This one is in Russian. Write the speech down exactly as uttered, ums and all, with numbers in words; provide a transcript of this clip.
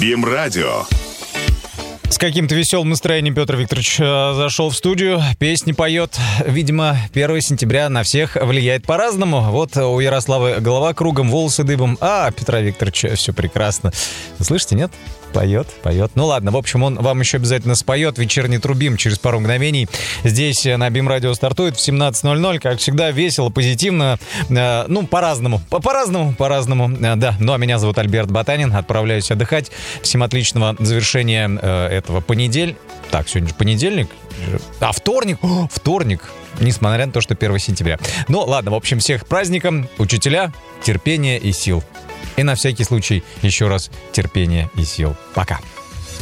БИМ-радио. С каким-то веселым настроением Петр Викторович э, зашел в студию, песни поет. Видимо, первое сентября на всех влияет по-разному. Вот у Ярославы голова кругом, волосы дыбом, а Петра Викторовича все прекрасно. Вы слышите, нет? Поет, поет. Ну ладно, в общем, он вам еще обязательно споет. Вечерний Трубим через пару мгновений. Здесь на БИМ-радио стартует в семнадцать ноль ноль. Как всегда, весело, позитивно. Э, ну, по-разному. По- по-разному, по-разному. Э, да, ну а меня зовут Альберт Ботанин. Отправляюсь отдыхать. Всем отличного завершения э, этого понедельника. Так, сегодня же понедельник. А, вторник. О, вторник. Несмотря на то, что первое сентября. Ну, ладно, в общем, всех праздником. Учителя, терпения и сил. И на всякий случай еще раз терпения и сил. Пока.